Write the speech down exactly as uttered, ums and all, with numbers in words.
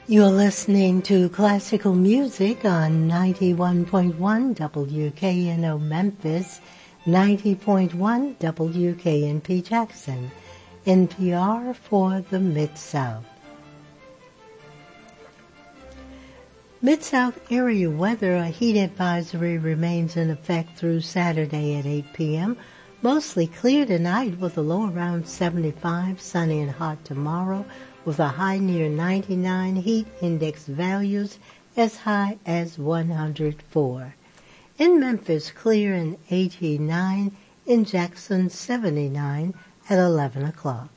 You're listening to classical music on ninety-one point one W K N O Memphis, ninety point one W K N P Jackson, N P R for the Mid-South. Mid-South area weather, a heat advisory remains in effect through Saturday at eight p.m. Mostly clear tonight with a low around seventy-five, sunny and hot tomorrow with a high near ninety-nine, heat index values as high as one hundred four. In Memphis, clear and eighty-nine, in Jackson, seventy-nine at eleven o'clock.